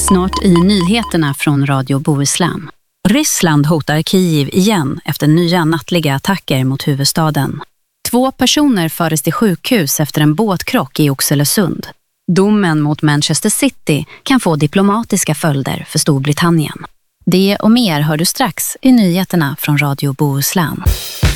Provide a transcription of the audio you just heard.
Snart i nyheterna från Radio Bohuslän. Ryssland hotar Kiev igen efter nya nattliga attacker mot huvudstaden. 2 personer fördes till sjukhus efter en båtkrock i Oxelösund. Domen mot Manchester City kan få diplomatiska följder för Storbritannien. Det och mer hör du strax i nyheterna från Radio Bohuslän.